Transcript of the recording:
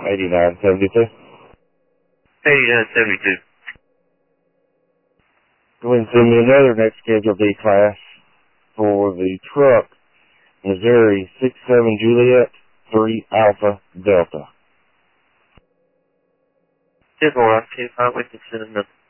8972. 8972. Go ahead and send me another next scheduled D class for the truck, Missouri 67 Juliet 3 Alpha Delta. 10-4, I'll keep on with you soon enough.